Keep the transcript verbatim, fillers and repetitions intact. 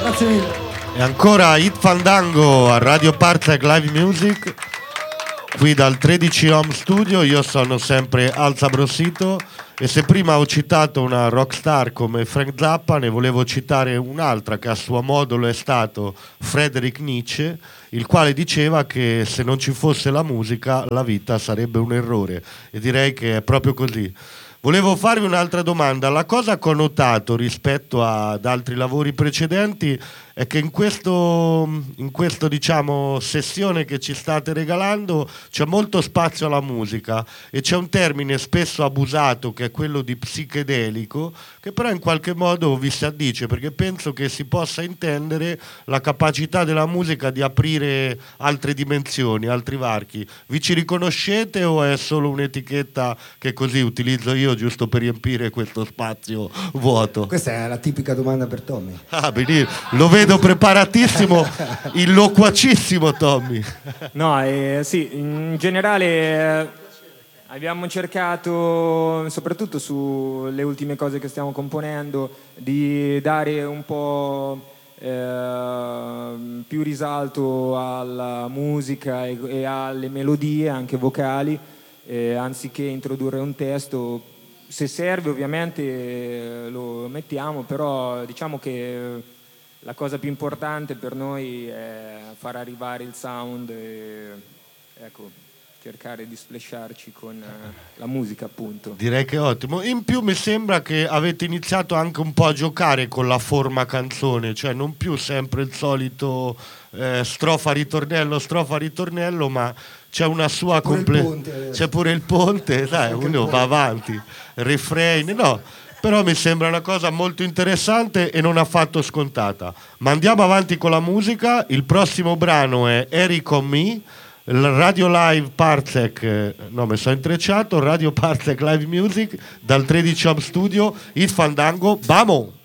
Grazie mille. E ancora Hit Fandango a Radio Parzec Live Music, qui dal tredici Home Studio. Io sono sempre Alza Brossito e se prima ho citato una rockstar come Frank Zappa, ne volevo citare un'altra che a suo modo lo è stato, Friedrich Nietzsche, il quale diceva che se non ci fosse la musica la vita sarebbe un errore, e direi che è proprio così. Volevo farvi un'altra domanda. La cosa che ho notato rispetto ad altri lavori precedenti è che in questo, in questo diciamo sessione che ci state regalando c'è molto spazio alla musica e c'è un termine spesso abusato che è quello di psichedelico, che però in qualche modo vi si addice, perché penso che si possa intendere la capacità della musica di aprire altre dimensioni, altri varchi. Vi ci riconoscete o è solo un'etichetta che così utilizzo io giusto per riempire questo spazio vuoto? Questa è la tipica domanda per Tommy. Ah, benissimo. Lo vedo preparatissimo, illoquacissimo Tommy. No, eh, sì, in generale eh, abbiamo cercato, soprattutto sulle ultime cose che stiamo componendo, di dare un po' eh, più risalto alla musica e, e alle melodie, anche vocali, eh, anziché introdurre un testo. Se serve ovviamente eh, lo mettiamo, però diciamo che la cosa più importante per noi è far arrivare il sound e ecco, cercare di splasharci con la musica, appunto. Direi che è ottimo. In più mi sembra che avete iniziato anche un po' a giocare con la forma canzone, cioè non più sempre il solito eh, strofa ritornello strofa ritornello, ma c'è una sua completa, c'è pure il ponte, dai, uno va avanti, refrain, no. Però mi sembra una cosa molto interessante e non affatto scontata. Ma andiamo avanti con la musica. Il prossimo brano è Eric on Me, il Radio Live Parzec, no, mi sono intrecciato, Radio Parzec Live Music dal tredici Home Studio, Hit Fandango, vamo!